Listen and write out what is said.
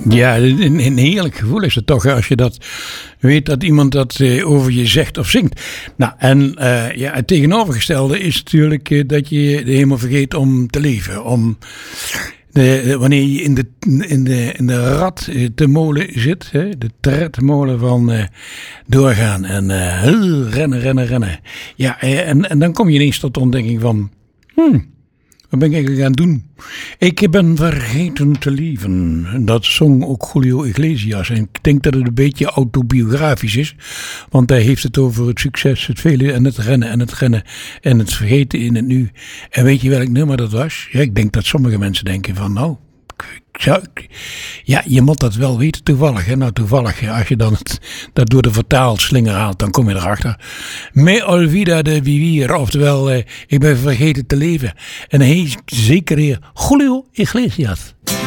Ja, een heerlijk gevoel is het toch als je dat weet dat iemand dat over je zegt of zingt. Nou, en het tegenovergestelde is natuurlijk dat je helemaal vergeet om te leven. Wanneer je in de rat te molen zit, hè, de tredmolen van doorgaan en rennen. Ja, en dan kom je ineens tot de ontdekking van, wat ben ik eigenlijk aan het doen? Ik ben vergeten te leven. Dat zong ook Julio Iglesias. En ik denk dat het een beetje autobiografisch is. Want hij heeft het over het succes, het vele en het rennen en het vergeten in het nu. En weet je welk nummer dat was? Ja, ik denk dat sommige mensen denken van nou, ja, je moet dat wel weten toevallig. Hè? Nou, toevallig, als je dan dat door de vertaalslinger haalt, dan kom je erachter. Me olvida de vivir, oftewel, ik ben vergeten te leven. En hij is zeker hier Julio Iglesias.